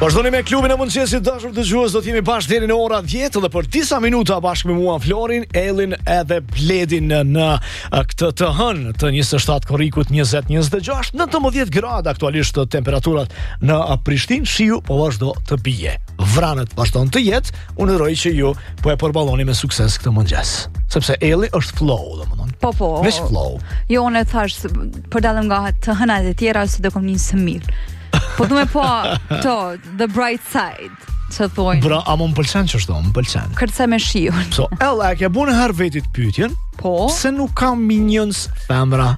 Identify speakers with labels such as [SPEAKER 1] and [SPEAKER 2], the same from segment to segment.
[SPEAKER 1] Vazhdoni me klubin e mëngjesit, dashur dëgjues, do të jemi bashkë deri në ora 10 dhe për disa minuta bashkë me mua Florin, Ellin edhe Bledin në këtë të hënë të 27 korrikut 2026, 19 gradë aktualisht temperaturat në Prishtinë, shiu po vazhdo të bie. Vranet vazhdon të jetë, unë uroj që ju po e përballoni me sukses këtë mëngjes. Sepse Elli është flow, domethënë.
[SPEAKER 2] Po.
[SPEAKER 1] Veç flow.
[SPEAKER 2] Jo, unë thash për dalëm nga të hënat e tjera se do kom nisë mirë. Po du me po the bright side, që thojnë.
[SPEAKER 1] Bra, a më pëlqen që shto, më pëlqen.
[SPEAKER 2] Kërce me shiun.
[SPEAKER 1] So, Ella, e ke bu në herë vetit pyetjen?
[SPEAKER 2] Po.
[SPEAKER 1] Pse nuk ka minions femra?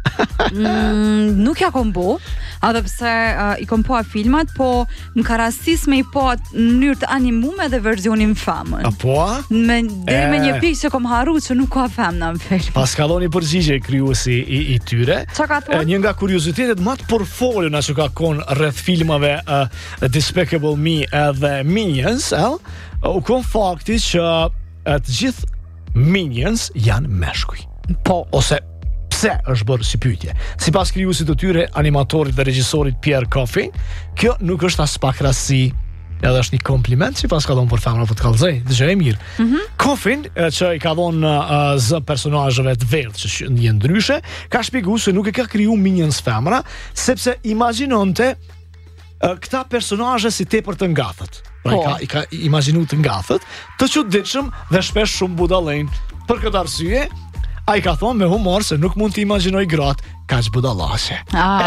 [SPEAKER 2] Nuk ja kom bu, edhe pse i kom po filmat, po më ka rastis me i po në mënyrë të animume dhe verzionin femën.
[SPEAKER 1] A po?
[SPEAKER 2] Deri me një pikë që kom harru që nuk ka femna në film.
[SPEAKER 1] Pas ka dhoni përgjigje krijuesi i tyre.
[SPEAKER 2] Qa ka thonë?
[SPEAKER 1] Një nga kuriozitetet më të përfoluna që ka kon rreth filmave Despicable Me edhe Minions, u kon fakti që të gjithë Minions janë meshkuj.
[SPEAKER 2] Po.
[SPEAKER 1] Ose pse është bërë si pyetje. Sipas krijuesit të tyre, animatorit dhe regjisorit Pierre Coffin, kjo nuk është as pak rasti, edhe është një kompliment sipas ka dhënë për femra për të kallëzoj. Dëgjoj mirë. Coffin, që i ka dhënë zë personazheve të verdhë që janë ndryshe, ka shpjeguar se nuk e ka kriju Minions femra, sepse imagjinonte këta personazhe si tepër të ngathët. Pra i ka imagjinu të ngathët, të çuditshëm dhe shpesh shumë budallën. Për këtë arsye, ai ka thonë me humor se nuk mund të imagjinoj gratë kaq budallase.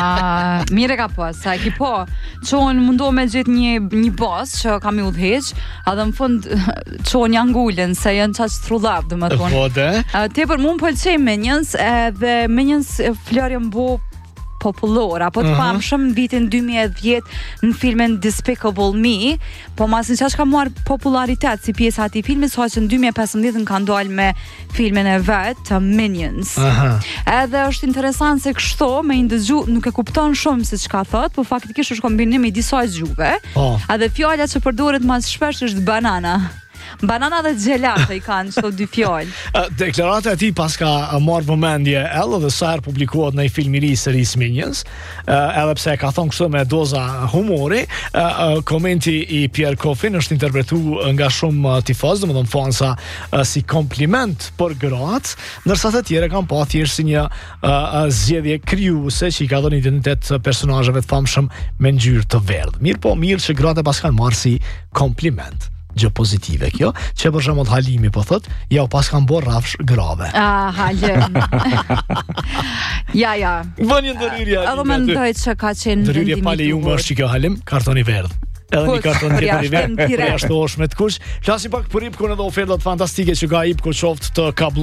[SPEAKER 2] Mire ka po, sa ki po, qonë mundohë me gjithë një bos që kam i udheq, edhe në fund qonë një angullin, se janë qaq trullap, dhe më thonë.
[SPEAKER 1] Po dhe?
[SPEAKER 2] Tepër mund pëlqej Minions, edhe Minions florën bu popullor, apo të pamshëm në vitin 2010 në filmin Despicable Me, po masin që ka marrë popularitet si pjesa ati filmi, sa që në 2015 në kanë dalë me filmin e vetë të Minions. Edhe është interesant se kështu me indëgju nuk e kupton shumë se që ka thot, po faktikisht është kombinimi disa gjuhëve, edhe fjalla që përdoret mas shpesh është banana. Banana dhe gelato i kanë çdo dy fjalë.
[SPEAKER 1] Deklarata e tij pas ka marrë vëmendje edhe dhe sa herë publikohet në një film i ri serisë Minions, edhe pse ka thonë kështu me doza humori, komenti i Pierre Coffin është interpretuar nga shumë tifozë, domethënë fansa si kompliment për gratë, ndërsa të tjerë kanë pa thjesht si një zgjedhje krijuese që i ka dhënë identitet personazheve të famshëm me ngjyrë të verdhë. Mirë që gratë pas kanë marrë si kompliment. Gjë pozitive kjo, që për shembull Halimi po thot, ja u pas kanë bërë rafsh grave.
[SPEAKER 2] Halim. Ja.
[SPEAKER 1] Vën një ndërhyrje.
[SPEAKER 2] Edhe mendoj që ka qenë
[SPEAKER 1] ndërhyrje pale jumë është që kjo Halim, kartoni verdh. Edhe një karton tjetër i verdh. Ashtu është me të kuq. Flasim pak për Ipkun edhe ofertat fantastike që ka Ipku qoftë të